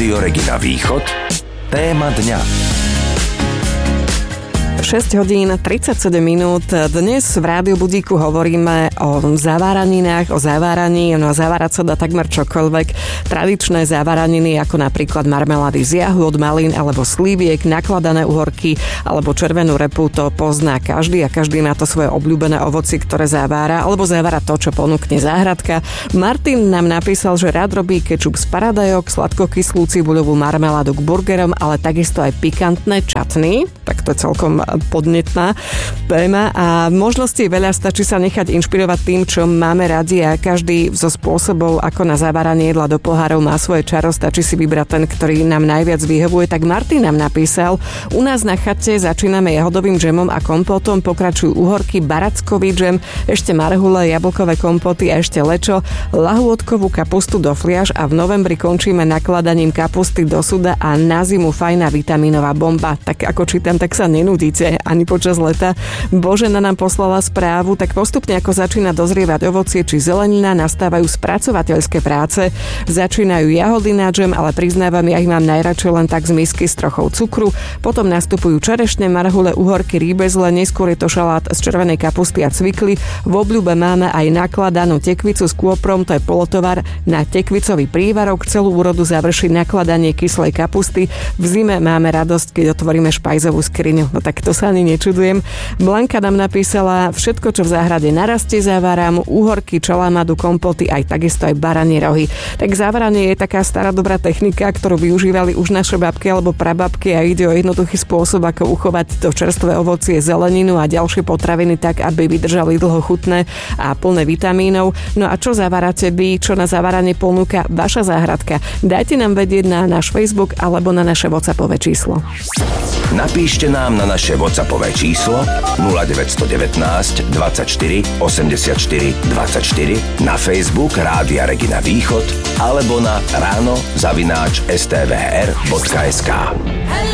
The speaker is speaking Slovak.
Rádio Regina Východ. Téma dňa. 6 hodín 37 minút. Dnes v Rádiu Budíku hovoríme o zaváraninách, o zaváraní. No a zavárať sa dá takmer čokoľvek. Tradičné zaváraniny ako napríklad marmelády z jahôd, malín alebo sliviek, nakladané uhorky alebo červenú repu, to pozná každý a každý má to svoje obľúbené ovocie, ktoré zavára alebo zavára to, čo ponúkne záhradka. Martin nám napísal, že rád robí kečup z paradajok, sladkokyslú cibuľovú marmeládu k burgerom, ale takisto aj pikantné čatny. Tak to je celkom podnetná téma a možností veľa, stačí sa nechať inšpirovať tým, čo máme radi a každý zo spôsobov, ako na zaváranie jedla do pohárov má svoje čaro, stačí si vybrať ten, ktorý nám najviac vyhovuje. Tak Martin nám napísal, u nás na chate začíname jahodovým džemom a kompótom, pokračujú uhorky, barackový džem, ešte marhule, jablkové kompóty a ešte lečo, lahôdkovú kapustu do fliaž a v novembri končíme nakladaním kapusty do suda a na zimu fajná vitamínová bomba. Tak ako čítam, tak sa nenudíte ani počas leta. Božena nám poslala správu, tak postupne ako začína dozrievať ovocie či zelenina, nastávajú spracovateľské práce, začínajú jahody na džem, ale priznávam, ja ich mám najradšej len tak z misky s trochou cukru, potom nastupujú čerešne, marhule, uhorky, rýbezle, neskôr je to šalát z červenej kapusty a cvikly. V obľúbe máme aj nakladanú tekvicu s kôprom, to je polotovar na tekvicový prívarok, celú úrodu završí nakladanie kyslej kapusty. V zime máme radosť, keď otvoríme špajzovú skriňu. No tak to sa ani nečudujem. Blanka nám napísala, všetko, čo v záhrade narastie, zaváram, úhorky, čalamadu, kompoty, aj takisto aj baranie rohy. Tak zaváranie je taká stará dobrá technika, ktorú využívali už naše babky alebo prababky a ide o jednoduchý spôsob, ako uchovať to čerstvé ovocie, zeleninu a ďalšie potraviny tak, aby vydržali dlho chutné a plné vitamínov. No a čo zavárate vy, čo na zaváranie ponúka vaša záhradka? Dajte nám vedieť na náš Facebook alebo na naše WhatsAppové číslo. Napíšte nám na naše WhatsAppové číslo 0919 24 84 24, na Facebook Rádia Regina Východ alebo na ráno@stvr.sk.